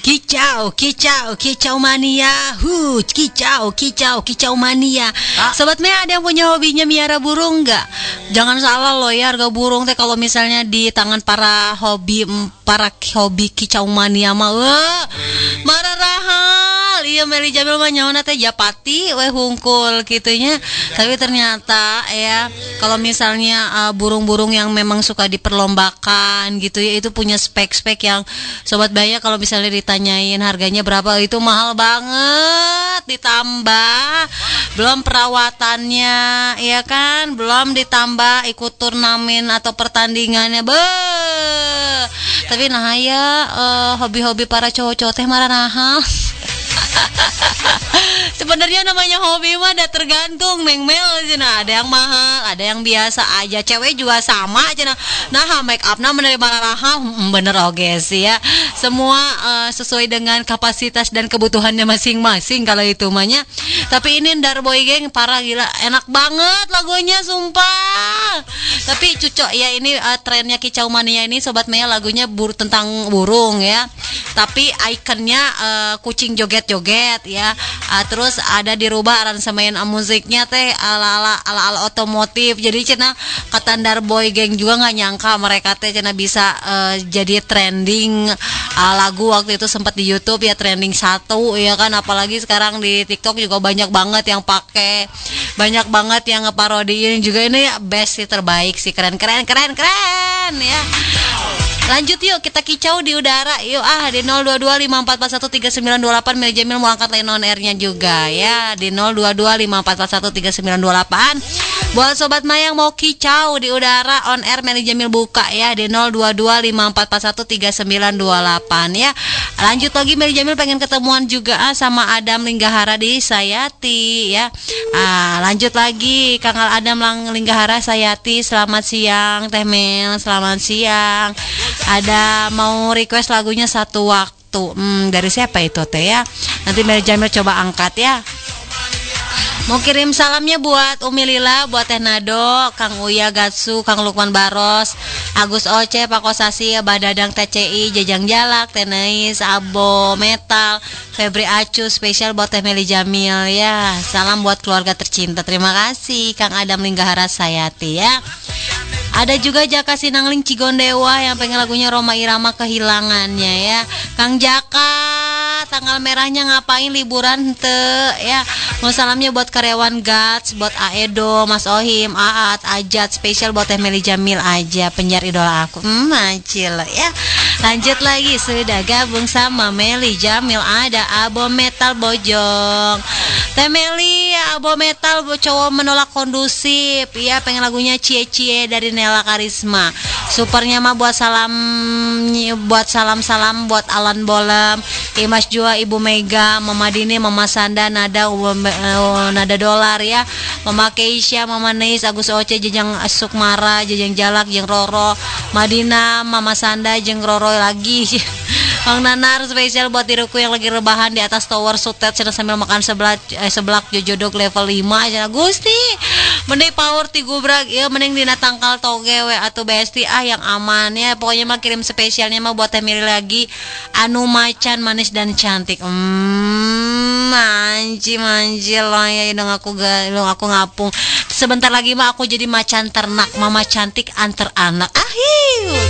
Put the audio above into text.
Kicau, kicau, kicau mania. Kicau, kicau, kicau mania. Sobat Mea, ada yang punya hobinya miara burung nggak? Jangan salah loh ya, harga burung teh kalau misalnya di tangan para hobi kicau mania mah, marah rahal. Iya, Meli Jamil mah nyawana teh japati we hungkul gitunya. Tapi ternyata ya, kalau misalnya burung-burung yang memang suka diperlombakan gitu ya, itu punya spek-spek yang sobat Baya kalau misalnya ditanyain harganya berapa, itu mahal banget. Ditambah belum perawatannya, ya kan, belum ditambah ikut turnamen atau pertandingannya. Tapi nah ya, hobi-hobi para cowok-cowok teh marah nahal. Sebenarnya namanya hobi mah ada tergantung Neng Mel cina. Ada yang mahal, ada yang biasa aja. Cewek juga sama cina. Nah, make up na menerima mahal, bener oke sih ya. Semua sesuai dengan kapasitas dan kebutuhannya masing-masing kalau itu mahnya. Tapi ini Darboy Gang parah gila, enak banget lagunya sumpah. Tapi cucok ya, ini trennya Kicau Mania ini Sobat Mea, lagunya tentang burung ya. Tapi ikonnya kucing joget-joget ya. Terus ada dirubah aransemen musiknya teh ala otomotif. Jadi cina kata Darboy Gang juga nggak nyangka mereka teh cina bisa jadi trending lagu waktu itu, sempat di YouTube ya trending 1 ya kan. Apalagi sekarang di TikTok juga banyak banget yang pakai, banyak banget yang ngeparodiin juga. Ini best sih, terbaik sih, keren ya. Lanjut yuk, kita kicau di udara yuk di 0225441398. Meli Jamil mau angkat line on air-nya juga ya di 0225441398. Buat Sobat Maya yang mau kicau di udara on air, Meli Jamil buka ya di 0225441398 ya. Lanjut lagi, Meli Jamil pengen ketemuan juga sama Adam Linggahara di Sayati ya. Lanjut lagi, Kang Adam Linggahara Sayati, selamat siang Teh Mel, selamat siang. Ada mau request lagunya Satu Waktu. Dari siapa itu teh ya? Nanti Meli Jamil coba angkat ya. Mau kirim salamnya buat Umi Lila, buat Teh Nado, Kang Uya Gatsu, Kang Lukman Baros, Agus Oce, Pak Kosasi, Abah Dadang TCI, Jajang Jalak, Teh Nais, Abo Metal, Febri Acu, spesial buat Teh Meli Jamil ya. Salam buat keluarga tercinta. Terima kasih Kang Adam Linggahara Sayati ya. Ada juga Jaka Sinangling Cigondewa yang pengen lagunya Roma Irama Kehilangannya ya. Kang Jaka, tanggal merahnya ngapain liburan teu ya. Mau salamnya buat karyawan Gats, buat Aedo, Mas Ohim, Aat, Ajat, spesial buat Teh Meli Jamil aja, penyiar idola aku. Macil ya. Lanjut lagi, sudah gabung sama Meli Jamil ada Abo Metal Bojong. Teh Meli, Abo Metal cowok menolak kondusif ya, pengen lagunya Cie-Cie dari Nela Karisma. Supernya mah buat salam buat Alan Bolem, Imas Jua, Ibu Mega, Mama Dini, Mama Sanda, Nada Dolar ya, Mama Keisha, Mama Neis, Agus Oce, Jejang Sukmara, Jejang Jalak, Jeng Roro, Madina, Mama Sanda, Jeng Roro lagi. Bang Nanar spesial buat diriku yang lagi rebahan di atas tower Sutet sambil makan seblak jojodog level 5 aja. Gusti mending power ti gubrak ya, mending dina tangkal toge we atau besti yang aman ya. Pokoknya mah kirim spesialnya mah buat Teh Meli lagi anu macan manis dan cantik. Manji loh ya, dong aku ngapung. Sebentar lagi mah aku jadi macan ternak, mama cantik antar anak. Ahiu.